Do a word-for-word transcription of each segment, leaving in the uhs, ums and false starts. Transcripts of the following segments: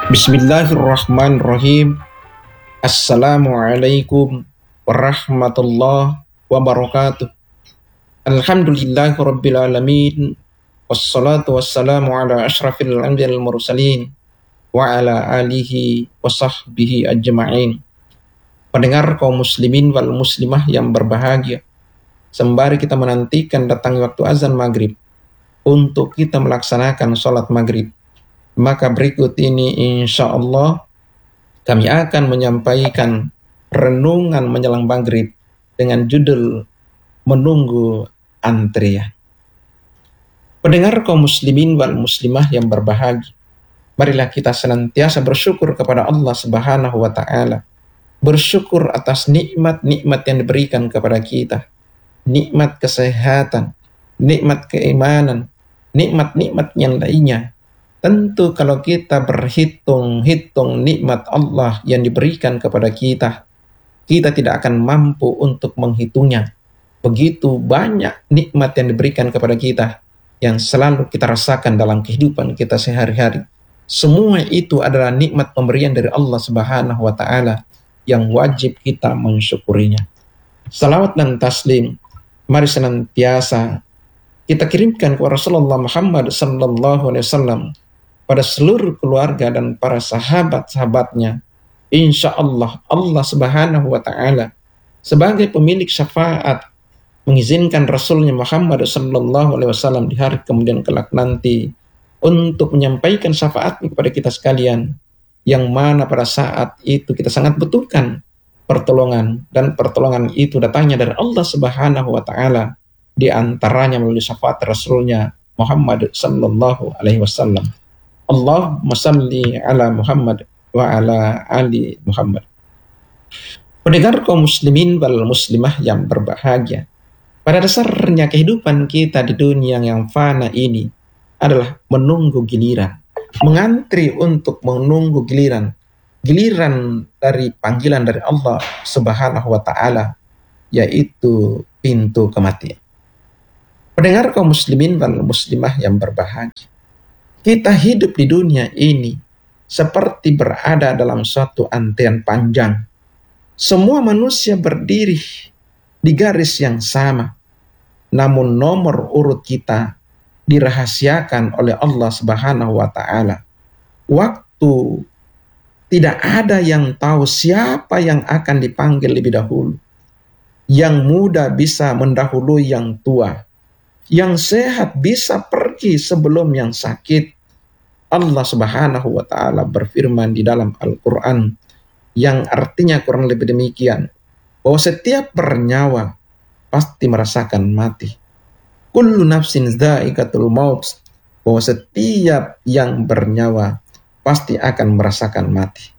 Bismillahirrahmanirrahim. Assalamualaikum warahmatullahi wabarakatuh. Alhamdulillahirabbil alamin. Wassalatu wassalamu ala asyrafil anbiya'il mursalin wa ala alihi wa sahbihi ajma'in. Pendengar kaum muslimin wal muslimah yang berbahagia, sembari kita menantikan datangnya waktu azan maghrib untuk kita melaksanakan sholat maghrib, maka berikut ini insya Allah kami akan menyampaikan renungan menjelang maghrib dengan judul Menunggu Antrian. Pendengar kaum muslimin wal muslimah yang berbahagia, marilah kita senantiasa bersyukur kepada Allah Subhanahu wa Ta'ala. Bersyukur atas nikmat-nikmat yang diberikan kepada kita, nikmat kesehatan, nikmat keimanan, nikmat-nikmat yang lainnya. Tentu kalau kita berhitung-hitung nikmat Allah yang diberikan kepada kita, kita tidak akan mampu untuk menghitungnya. Begitu banyak nikmat yang diberikan kepada kita, yang selalu kita rasakan dalam kehidupan kita sehari-hari. Semua itu adalah nikmat pemberian dari Allah Subhanahu wa Ta'ala yang wajib kita mensyukurinya. Salawat dan taslim mari senantiasa kita kirimkan kepada Rasulullah Muhammad sallallahu alaihi wasallam, pada seluruh keluarga dan para sahabat-sahabatnya. Insya Allah, Allah Subhanahu wa Ta'ala sebagai pemilik syafaat mengizinkan Rasulnya Muhammad sallallahu alaihi wasallam di hari kemudian kelak nanti untuk menyampaikan syafaatnya kepada kita sekalian, yang mana pada saat itu kita sangat butuhkan pertolongan, dan pertolongan itu datangnya dari Allah Subhanahu wa Ta'ala, di antaranya melalui syafaat Rasulnya Muhammad sallallahu alaihi wasallam. Allahumma salli ala Muhammad wa ala ali Muhammad. Pendengar kaum muslimin wal muslimah yang berbahagia, pada dasarnya kehidupan kita di dunia yang fana ini adalah menunggu giliran, mengantri untuk menunggu giliran, giliran dari panggilan dari Allah Subhanahu wa Ta'ala, yaitu pintu kematian. Pendengar kaum muslimin wal muslimah yang berbahagia, kita hidup di dunia ini seperti berada dalam suatu antrian panjang. Semua manusia berdiri di garis yang sama, namun nomor urut kita dirahasiakan oleh Allah Subhanahu wa Ta'ala. Waktu tidak ada yang tahu siapa yang akan dipanggil lebih dahulu. Yang muda bisa mendahului yang tua, yang sehat bisa pergi sebelum yang sakit. Allah Subhanahu wa Ta'ala berfirman di dalam Al-Quran, yang artinya kurang lebih demikian, bahwa setiap bernyawa pasti merasakan mati. Kullu nafsin dha'iqatul maut, bahwa setiap yang bernyawa pasti akan merasakan mati.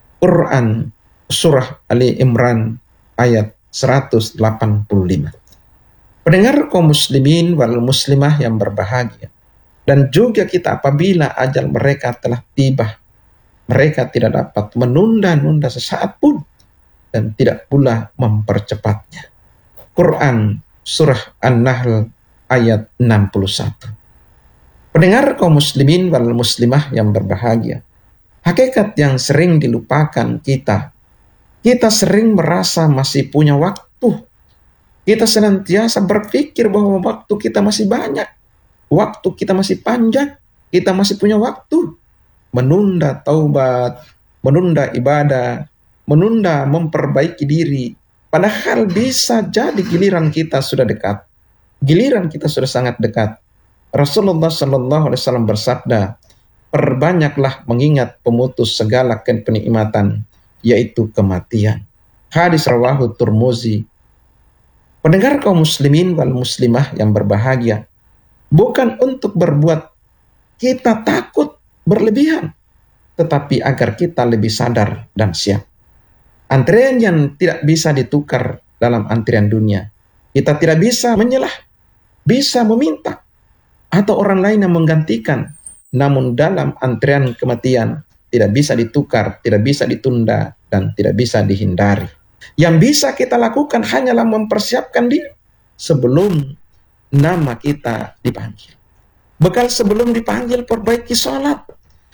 Quran Surah Ali Imran ayat seratus delapan puluh lima. Pendengar kaum muslimin wal muslimah yang berbahagia, dan juga kita apabila ajal mereka telah tiba, mereka tidak dapat menunda-nunda sesaat pun dan tidak pula mempercepatnya. Quran Surah An-Nahl ayat enam puluh satu. Pendengar kaum muslimin wal muslimah yang berbahagia, hakikat yang sering dilupakan kita, kita sering merasa masih punya waktu. Kita senantiasa berpikir bahwa waktu kita masih banyak, waktu kita masih panjang, kita masih punya waktu. Menunda taubat, menunda ibadah, menunda memperbaiki diri. Padahal bisa jadi giliran kita sudah dekat. Giliran kita sudah sangat dekat. Rasulullah Sallallahu Alaihi Wasallam bersabda, perbanyaklah mengingat pemutus segala kenikmatan, yaitu kematian. Hadis rawahu Tirmizi. Pendengar kaum muslimin wal muslimah yang berbahagia, bukan untuk berbuat kita takut berlebihan, tetapi agar kita lebih sadar dan siap. Antrian yang tidak bisa ditukar dalam antrian dunia. Kita tidak bisa menyelah, bisa meminta, atau orang lain yang menggantikan. Namun dalam antrian kematian tidak bisa ditukar, tidak bisa ditunda, dan tidak bisa dihindari. Yang bisa kita lakukan hanyalah mempersiapkan diri sebelum nama kita dipanggil. Bekal sebelum dipanggil, perbaiki sholat.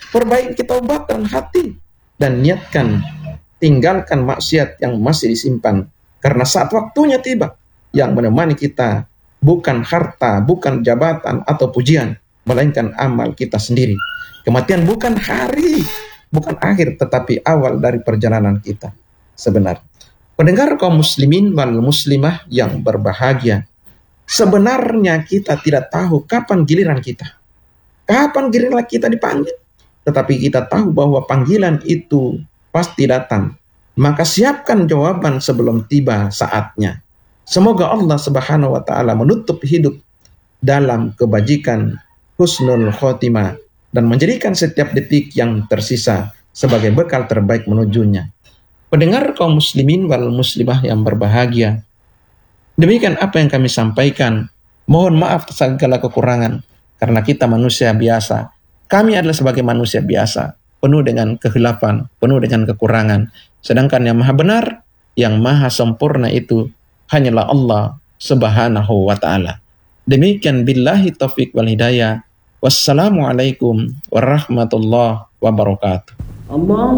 Perbaiki taubatan hati dan niatkan tinggalkan maksiat yang masih disimpan. Karena saat waktunya tiba, yang menemani kita bukan harta, bukan jabatan atau pujian, melainkan amal kita sendiri. Kematian bukan hari, bukan akhir, tetapi awal dari perjalanan kita sebenarnya. Pendengar kaum muslimin wal muslimah yang berbahagia, sebenarnya kita tidak tahu kapan giliran kita. Kapan giliran kita dipanggil? Tetapi kita tahu bahwa panggilan itu pasti datang. Maka siapkan jawaban sebelum tiba saatnya. Semoga Allah Subhanahu wa taala menutup hidup dalam kebajikan husnul khotimah dan menjadikan setiap detik yang tersisa sebagai bekal terbaik menujunya. Pendengar kaum muslimin wal muslimah yang berbahagia, demikian apa yang kami sampaikan. Mohon maaf atas segala kekurangan, karena kita manusia biasa. Kami adalah sebagai manusia biasa, penuh dengan kehilafan, penuh dengan kekurangan. Sedangkan yang maha benar, yang maha sempurna itu hanyalah Allah Subhanahu wa ta'ala. Demikian billahi taufiq wal hidayah. Wassalamualaikum warahmatullahi wabarakatuh. Allah